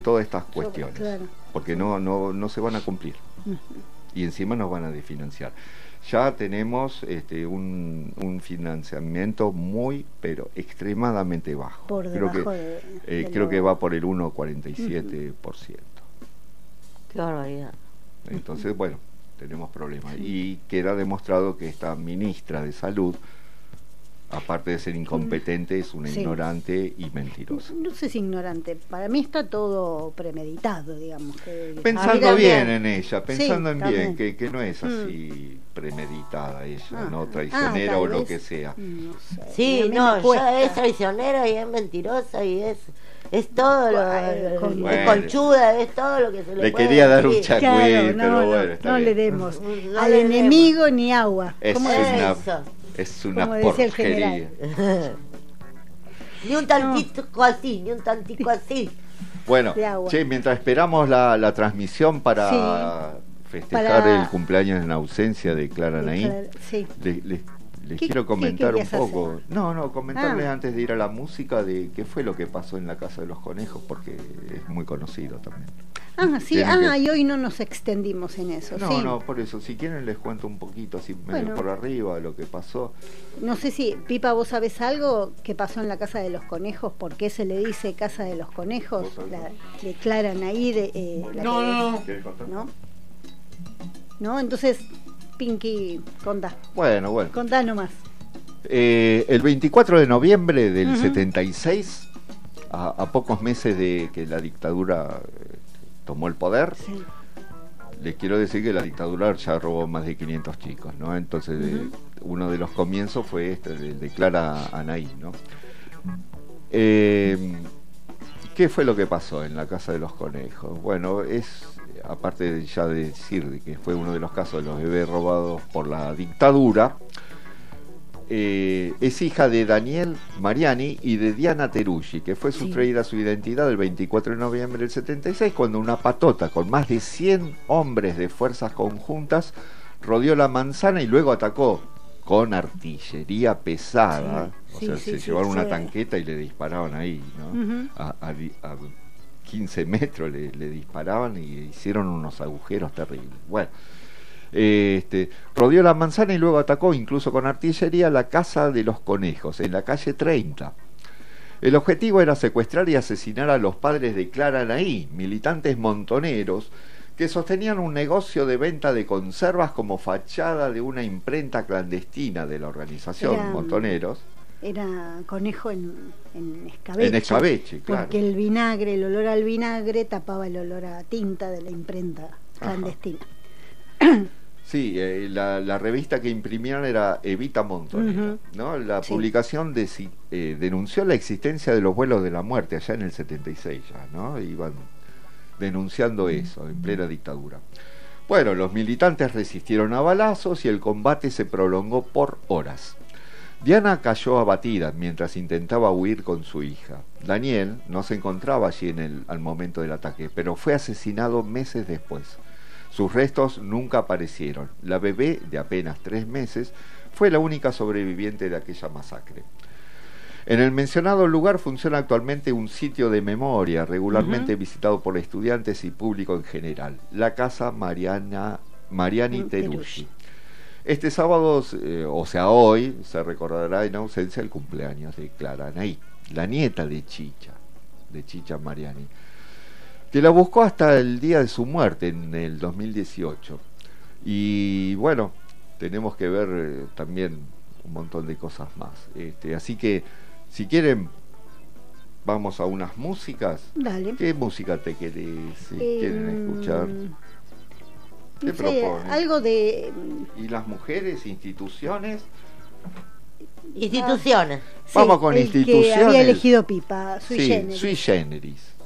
todas estas cuestiones, claro. porque no se van a cumplir. Y encima nos van a desfinanciar. Ya tenemos un financiamiento muy, pero extremadamente bajo. Por debajo de creo que va por el 1,47%. Qué barbaridad. Entonces, bueno, tenemos problemas. Y queda demostrado que esta ministra de Salud, aparte de ser incompetente, es una ignorante y mentirosa. No sé si ignorante, para mí está todo premeditado, digamos. Pensando bien en ella, pensando sí, en bien, que no es así premeditada ella, no traicionera o lo que sea. No sé. Sí, no, ella es traicionera y es mentirosa y es todo es conchuda, es todo lo que se le puede quería dar un decir. chacui, Claro, pero bueno, está no bien. le demos al enemigo ni agua. Es una como decía el porquería. Ni un tantito así, ni un tantico así. Bueno, che, mientras esperamos la transmisión para festejar el cumpleaños en ausencia de Clara Naí, les quiero comentar un poco. Hacer? No, comentarles antes de ir a la música de qué fue lo que pasó en la Casa de los Conejos, porque es muy conocido también. Sí, y hoy no nos extendimos en eso. No, por eso, si quieren les cuento un poquito, así medio por arriba, lo que pasó. No sé si, Pipa, vos sabés algo que pasó en la Casa de los Conejos, ¿por qué se le dice Casa de los Conejos? La declaran ahí ¿No? Entonces, Pinky, contá. Bueno. Contá nomás. El 24 de noviembre del 76, a pocos meses de que la dictadura tomó el poder, les quiero decir que la dictadura ya robó más de 500 chicos, ¿no? Entonces uno de los comienzos fue el de Clara Anaí, ¿no? ¿Qué fue lo que pasó en la Casa de los Conejos? Bueno, aparte de ya de decir que fue uno de los casos de los bebés robados por la dictadura, es hija de Daniel Mariani y de Diana Teruggi, que fue sustraída su identidad el 24 de noviembre del 76, cuando una patota con más de 100 hombres de fuerzas conjuntas rodeó la manzana y luego atacó con artillería pesada. Se llevaron una tanqueta y le disparaban ahí, ¿no? A 15 metros le disparaban y hicieron unos agujeros terribles. Bueno, rodeó la manzana y luego atacó incluso con artillería la Casa de los Conejos en la calle 30. El objetivo era secuestrar y asesinar a los padres de Clara Naí, militantes montoneros que sostenían un negocio de venta de conservas como fachada de una imprenta clandestina de la organización Montoneros. Era conejo en escabeche. En escabeche, claro. Porque el olor al vinagre tapaba el olor a tinta de la imprenta clandestina. Sí, la revista que imprimían era Evita Montonero, ¿no? La publicación denunció la existencia de los vuelos de la muerte allá en el 76 ya, ¿no? Iban denunciando eso en plena dictadura. Bueno, los militantes resistieron a balazos y el combate se prolongó por horas. Diana cayó abatida mientras intentaba huir con su hija. Daniel no se encontraba allí al momento del ataque, pero fue asesinado meses después. Sus restos nunca aparecieron. La bebé, de apenas 3 meses, fue la única sobreviviente de aquella masacre. En el mencionado lugar funciona actualmente un sitio de memoria regularmente visitado por estudiantes y público en general, la Casa Mariani Teruggi. Este sábado, hoy, se recordará en ausencia el cumpleaños de Clara Anaí, la nieta de Chicha Mariani, que la buscó hasta el día de su muerte en el 2018. Y bueno, tenemos que ver también un montón de cosas más. Así que, si quieren, vamos a unas músicas. Dale. ¿Qué música te quieren escuchar? ¿Qué propones? Algo de... ¿Y las mujeres, instituciones? Instituciones. Vamos con instituciones. Que había elegido Pipa, Sui Generis. Sui Generis.